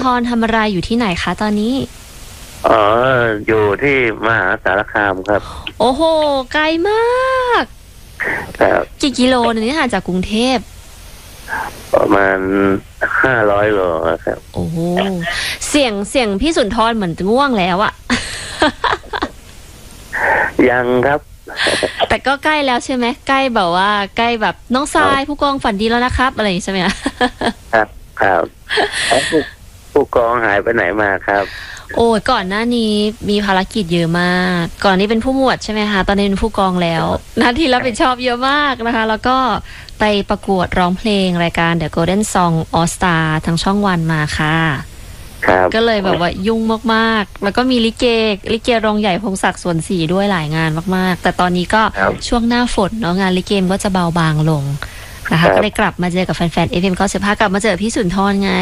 ทรทำอะไรอยู่ที่ไหนคะตอนนี้อ๋ออยู่ที่มหาสารคามครับโอ้โหไกลมากครับกี่กิโลเนี่ยห่างจากกรุงเทพประมาณ500 โลครับโอ้โหเสียงพี่สุนทรเหมือนง่วงแล้วอะยังครับแต่ก็ใกล้แล้วใช่ไหมใกล้แบบว่าใกล้แบบน้องทรายผู้กองฝันดีแล้วนะครับอะไรอย่างนี้ใช่ไหมครับครับผู้กองหายไปไหนมาครับโอ้ยก่อนหน้านี้มีภารกิจเยอะมากก่อนนี้เป็นผู้หมวดใช่ไหมคะตอนนี้เป็นผู้กองแล้วหน้าที่รับผิดชอบเยอะมากนะคะแล้วก็ไปประกวดร้องเพลงรายการ The Golden Song All Star ทางช่องวันมาค่ะก็เลยแบบว่ายุ่งมากๆแล้วก็มีลิเกโรงใหญ่พงศักดิ์ส่วนสี่ด้วยหลายงานมากๆแต่ตอนนี้ก็ช่วงหน้าฝนเนาะงานลิเกก็จะเบาบางลงนะคะก็เลยกลับมาเจอกับแฟนๆ FM95 กลับมาเจอพี่สุนทรไง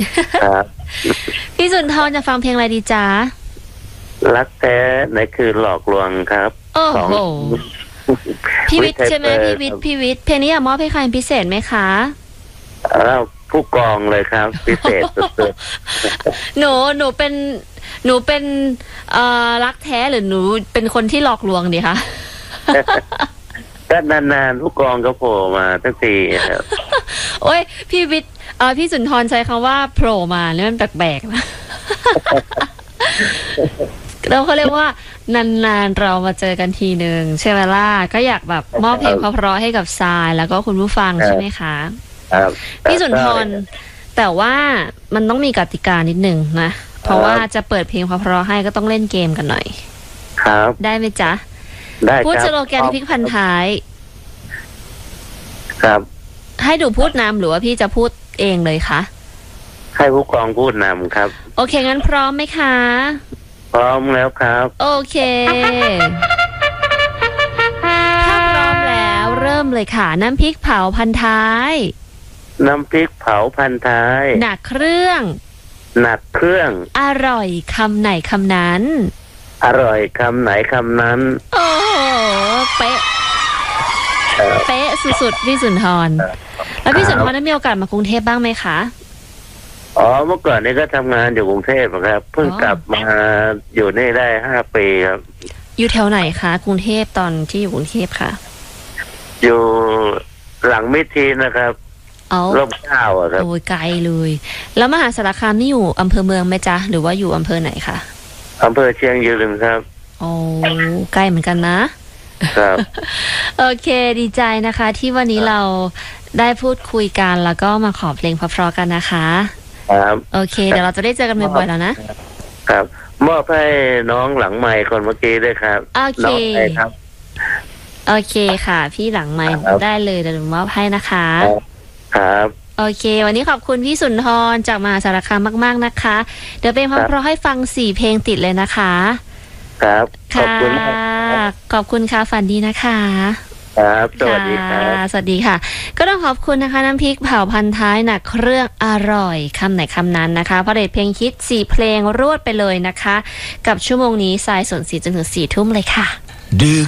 พี่สุนทรจะฟังเพลงอะไรดีจ๊ะรักแท้ในคืนหลอกลวงครับโอ้โหพี่วิทย์ใช่ไหมพี่วิทย์เพลงนี้อยากมอบให้ใครพิเศษไหมคะผู้กองเลยครับพิเศษสุดๆหนูเป็นรักแท้หรือหนูเป็นคนที่หลอกลวงดีคะก็นานๆผู้กองก็โผล่มาทั้งทีครับโอ้ยพี่วิทย์พี่สุนทรใช้คำว่าโผล่มาเนี่ยมันแปลกๆนะแล้วเขาเรียกว่านานๆเรามาเจอกันทีหนึ่งใช่ไหมล่ะก็อยากแบบมอบเพลงเพราะๆให้กับทรายแล้วก็คุณผู้ฟังใช่ไหมคะพี่สุนทรแต่ว่ามันต้องมีกติกานิดหนึ่งนะเพราะว่าจะเปิดเพลงเพราะๆให้ก็ต้องเล่นเกมกันหน่อยครับได้ไหมจ๊ะได้พูดสโลแกนพลิกพันท้ายครับให้ดูพูดนำหรือว่าพี่จะพูดเองเลยคะให้ผู้กองพูดนำครับโอเคงั้นพร้อมไหมคะพร้อมแล้วครับโอเคถ้าพร้อมแล้วเริ่มเลยค่ะน้ำพริกเผาพันท้ายน้ำพริกเผาพันท้ายหนักเครื่องอร่อยคำไหนคำนั้นอร่อยคำไหนคำนั้นโอ้โหเป๊ะสุดๆพี่สุนทรแล้วพี่สุนทรได้มีโอกาสมากรุงเทพบ้างไหมคะเมื่อก่อนนี้ก็ทำงานอยู่กรุงเทพครับเพิ่งกลับมาอยู่นี่ได้5 ปีครับอยู่แถวไหนคะกรุงเทพตอนที่อยู่กรุงเทพค่ะอยู่หลังมิตรทีนะครับร่มเกล้าครับโอ้ยไกลเลยแล้วมหาสารคามนี่อยู่อำเภอเมืองไหมจ๊ะหรือว่าอยู่อำเภอไหนคะอำเภอเชียงยืนครับโอ้ใกล้เหมือนกันนะครับโอเคดีใจนะคะที่วันนี้เราได้พูดคุยกันแล้วก็มาขอเพลงเพราะๆกันนะคะครับโอเคเดี๋ยวเราจะได้เจอกันบ่อยๆแล้วนะครับมอบให้น้องหลังไมค์คนเมื่อกี้ด้วยครับโอเคครับโอเคค่ะพี่หลังไมค์ได้เลยเดี๋ยวมอบให้นะคะครับโอเควันนี้ขอบคุณพี่สุนทรจากมหาสารคามมากๆนะคะเดี๋ยวเป็นเพราะให้ฟัง4 เพลงติดเลยนะคะครับขอบคุณค่ะฝันดีนะคะครับสวัสดีครับสวัสดีค่ะก็ต้องขอบคุณนะคะน้ำพริกเผาพันท้ายหนักเครื่องอร่อยคำไหนคำนั้นนะคะเพลงฮิต4 เพลงรวดไปเลยนะคะกับชั่วโมงนี้สายสน4 จนถึง 4 ทุ่มเลยค่ะ